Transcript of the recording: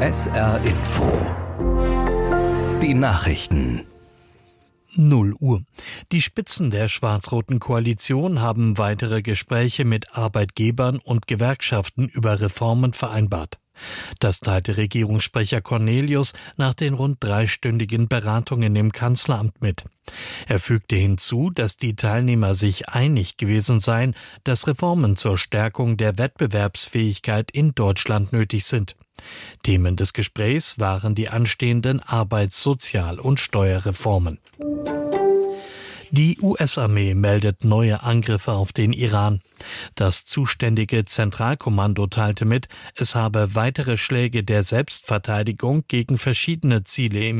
SR Info. Die Nachrichten. 0 Uhr. Die Spitzen der schwarz-roten Koalition haben weitere Gespräche mit Arbeitgebern und Gewerkschaften über Reformen vereinbart. Das teilte Regierungssprecher Cornelius nach den rund 3-stündigen Beratungen im Kanzleramt mit. Er fügte hinzu, dass die Teilnehmer sich einig gewesen seien, dass Reformen zur Stärkung der Wettbewerbsfähigkeit in Deutschland nötig sind. Themen des Gesprächs waren die anstehenden Arbeits-, Sozial- und Steuerreformen. Die US-Armee meldet neue Angriffe auf den Iran. Das zuständige Zentralkommando teilte mit, es habe weitere Schläge der Selbstverteidigung gegen verschiedene Ziele im